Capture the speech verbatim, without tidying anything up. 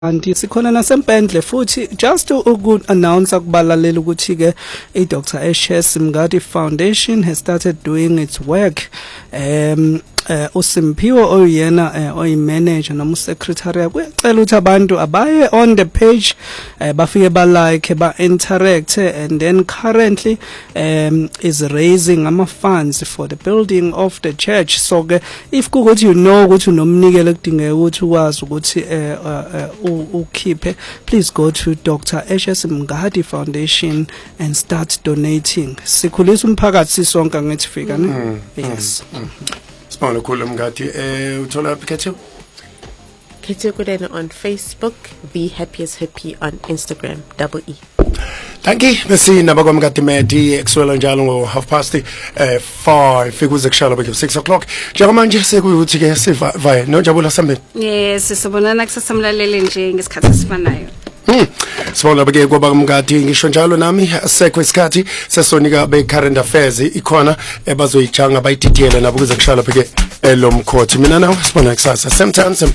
Anti sikhona nasempendle futhi just uku announce kubalaleli ukuthi ke i Doctor H S Mngadi Foundation has started doing its work. um Uh, uSimpiwe oyena uh, oyi manager noma secretary kuyacela ukuthi abantu abaye on the page uh, bafike ba like ba interact and then currently um is raising ama funds for the building of the church. So ke if kukuthi you know ukuthi unomnikelo kudingeka ukuthi ukwazi ukuthi uh, uh, ukhiphe, please go to Doctor H S Mngadi Foundation and start donating. Sikhulisa umphakathi sisonke ngithi fika ne. Yes. Mm. Sibona khulu Mngadi, eh uthola Kethu? Kethu Kudena on Facebook, Be Happy as Happy on Instagram, double E. Thank you. Bese nabakwa Mngadi Medi exwela njalo ngo half past eh five fikuze kushala beke six o'clock. Njengamanje sekuyuthi ke siva vaya noJabula Sambeni. Yes, sisibonana kusesamlaleli nje ngesikhathi esifanayo. Hmm. Sibona beke kwaba Mngadi ngisho njalo nami asekho isikhathi sesonika be current affairs ikhona ebazoyijanga bayididiyele nabo kuze kushala beke elomkhothi. Mina nawe sibona kusasa same time same